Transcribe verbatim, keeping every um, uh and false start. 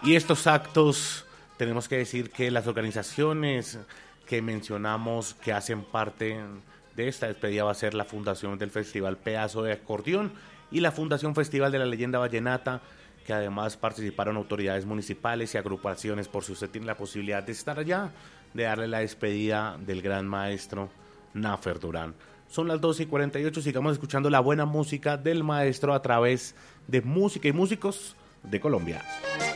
Y estos actos, tenemos que decir que las organizaciones que mencionamos que hacen parte de esta despedida va a ser la Fundación del Festival Pedazo de Acordeón y la Fundación Festival de la Leyenda Vallenata, que además participaron autoridades municipales y agrupaciones, por si usted tiene la posibilidad de estar allá, de darle la despedida del gran maestro Nafer Durán. Son las doce y cuarenta y ocho, sigamos escuchando la buena música del maestro a través de Música y Músicos de Colombia.